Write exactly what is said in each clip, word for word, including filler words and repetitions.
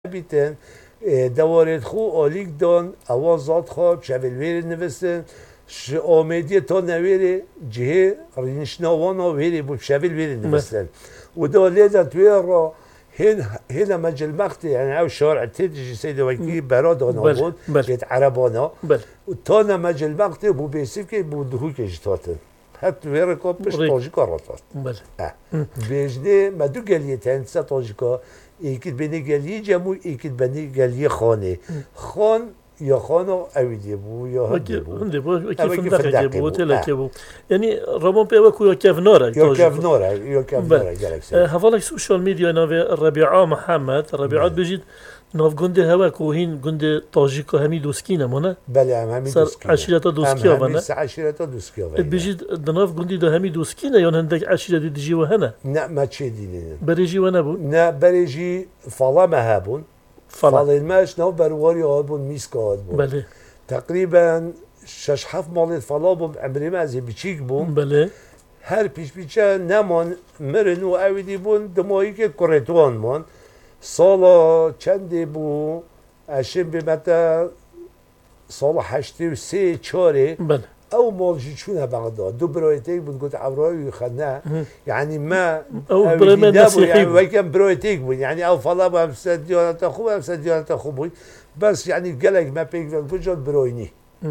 بیتن دوارد خو آلیک دان آوازات خواب شویل ویر نوستن ش آمدی تا نویره جه رینشناوانا ویری بود شویل ویر نوستن و دا لیدن توی را هن هن مجل مقتی یعنی او شارع تیجی سیده وکی برادانا بود بیت عربانا و تا نمجل مقتی بو بیسیف که بو دهو کشتاتن حتی ویره که پشت تاجیکا را تاست بیجنه مدو گلیه تنسه تاجیکا ایکید بینی گلیه جمعو ایکید بینی گلیه خانه خان یا خانه اویدی بو یا هدی بو هنده بو کیف مدقه بو تلکه بو یعنی رمان پیوه کو یا کفناره یا کفناره یا کفناره گلکسی هفالک سوشال میدیا ناوی ربیعه محمد ربیعات بجید ناف گنده هوا کوهین گنده تاجیکا همی دوسکینه مونه بله هم همی دوسکینه عشیرتا دوسکیا هم همی عشیرتا دوسکیا ات بجید دناف گندی ده همی دوسکینه یا هندک عشیرتی دجی و هنه نه ما چه دینه بریجی و نبود نه بریجی فلا مهابون فلا الماش نو برواری هابون میسک هابون بله تقریبا شش هفت مالت فلا بوم عمری ما از بیچیک بوم بله هر پیش پیچه نمان مرن و اویدی بون دمایی که کرتوان من سالا چندی بو اشیم بمتا سالا هشتی و سه چاره بله او مالجی چونه بغداد دو برایتیک بود گفت عبرایی خنه یعنی ما او برای من مسیحی بود ویکم برایتیک بود یعنی او فلا با هم دیانت خوب هم دیانت خوب بود بس یعنی گلک ما پیک کجا براینی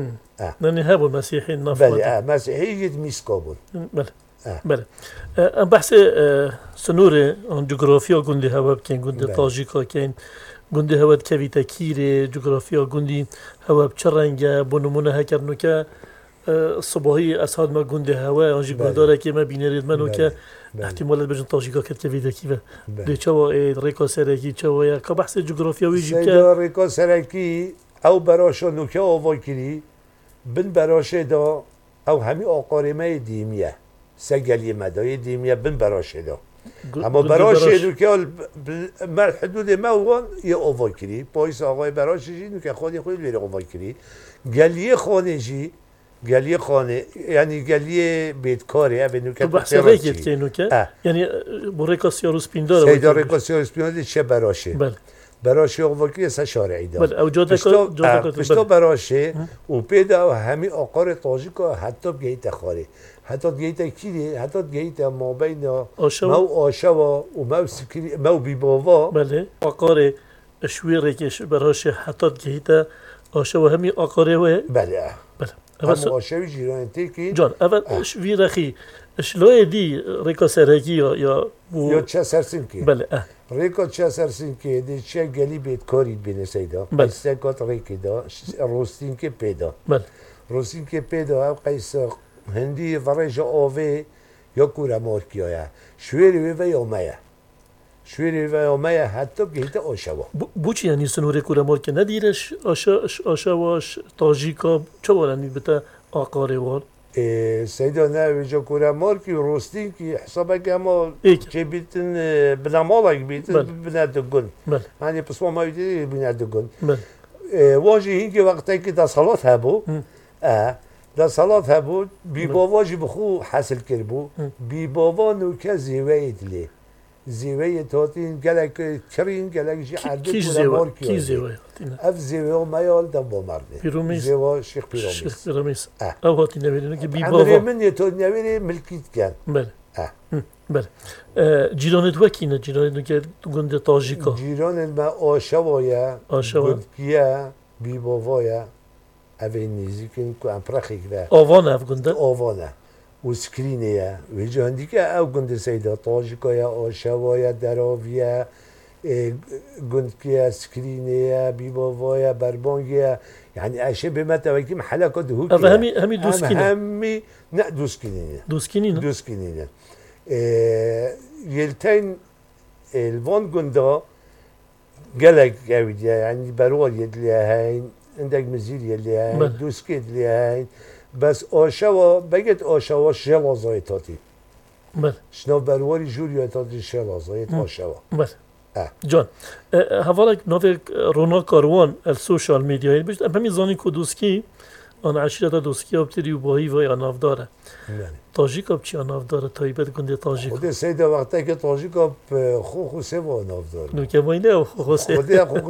ننی هبو مسیحی نفط بله مسیحیت میسکا بود بله بله ام بحث سنوره عن جغرافيا گنده هوا بكين گنده تاجيكا كين گنده هوا كويتا كيري جغرافيا گندي هوا بچرنگا بنمونه هكرنو كا صباحي اسهاد ما گنده هوا انجي گلداره كي ما بينريد منو كا احتمالات بجن تاجيكا كت كويتا كيفا دي چوا ريكا سركي چوا يا كا بحث جغرافيا ويجي كا ريكا سركي او براشو نوكا اوواكري بن براشه دا او همي اقارمه ديميه سجل مدای دیمیه بن براشه دا اما براشه دو که مر حدود ما هو یه اوواکری پایس آقای براشه جی دو که خودی خود بیره اوواکری گلیه خانه جی گلیه خانه یعنی گلیه بیتکاری اوه نو که تو بحث ریکت که نو که یعنی بو ریکاسیا روسپینداره سیدا ریکاسیا روسپینداره چه براشه بله براشه اوواکری سه شارعی دا بله او جاده که پشتا براشه و پیدا و همی آقار تاجیکا حتی گیت خاره حتی گیت کیری حتی گیت ما بین مو آشوا و مو سکری مو بی بابا بله آقار شویره که براشه حتی گیت آشوا همی آقاره و بله بله هم آشوی جیران تیکی جان اول شویره خی شلوی دی ریکا سرکی یا یا یا چه سرسین کی بله اه ریکا چه سرسین کی دی چه گلی بیت کاری بینه سیدا استکات ریکی دا روستین که پیدا بله روستین که پیدا او قیس هندی ورج آوه یا کورا مارکیایا شویری و یومیا شویری و یومیا حتی گیت آشوا بوچی یعنی سنوره کورا مارکی ندیرش آشا آشواش تاجیکا چه وارنی بتا آقاره وار سیدا نه ویجا کورا مارکی روستین کی حسابه که اما چه بیتن بنامالک بیتن بندگون یعنی پس ما میدی بندگون واجی این که وقتی که دستالات هبو در صلات هبود بی بابا جی بخو حاصل کربو بی بابا نوکه زیوه دلی زیوه تاتین گلک کرین گلک جی عرده کورا مارکی کی زیوه اف زیوه مایال دم با مرده پیرومیز زیوه شیخ پیرومیز شیخ پیرومیز او هاتی نویرینه که بی بابا عمره من یه تو نویری ملکیت کن بله بله جیرانت وکینه جیرانت که گنده تاجیکا جیرانت ما آشوایا آشوا گندکیه بی بابایا اوه نیزیکن که امپرخی که آوانه اف گنده آوانه و سکرینه و جاندی که او گنده سیدا تاجیکایا آشوایا دراویا گندکیه سکرینه بیباوایا بربانگیه یعنی اشی به متوکی محله که دهو که اوه همی همی دوسکینه همی نه دوسکینه دوسکینه دوسکینه یلتین الوان گنده گلک اویدیا یعنی بروال یدلیه هین عندك مزيل يلي هاي دوسكيت اللي هاي بس آشوا بقت آشوا شلا زايتاتي بله شنو بروري جوري تاتي شلا زايت آشوا بله اه جان هفالك نوفيك رونا كاروان السوشيال ميديا بيجت امي زاني كودوسكي آن عشیرت دوسکی ابتدی و باهی و یا نافداره تاجیک اب چی نافداره تایبت گنده تاجیک خود سید وقتی که تاجیک اب خو خو سه و نافداره نو که ماینه خو خو سه خود خو